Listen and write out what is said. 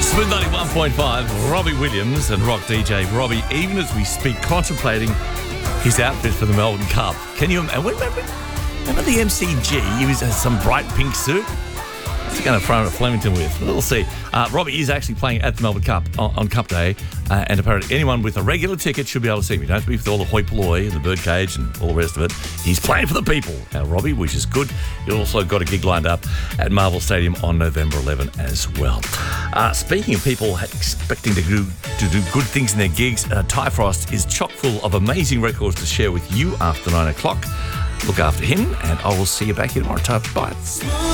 Smooth 91.5, Robbie Williams and rock DJ Robbie, even as we speak, contemplating his outfit for the Melbourne Cup. Can you remember the MCG? He was some bright pink suit. What's he going to throw at Flemington with? We'll see. Robbie is actually playing at the Melbourne Cup on Cup Day, and apparently anyone with a regular ticket should be able to see him. You don't have to be with all the hoi polloi and the birdcage and all the rest of it. He's playing for the people, Robbie, which is good. He's also got a gig lined up at Marvel Stadium on November 11 as well. Speaking of people expecting to do good things in their gigs, Ty Frost is chock full of amazing records to share with you after 9 o'clock. Look after him, and I will see you back here tomorrow. Bye.